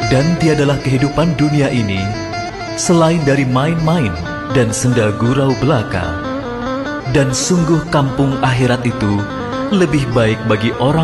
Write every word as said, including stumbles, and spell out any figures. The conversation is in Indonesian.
Dan tiadalah kehidupan dunia ini selain dari main-main dan senda gurau belaka. Dan sungguh kampung akhirat itu lebih baik bagi orang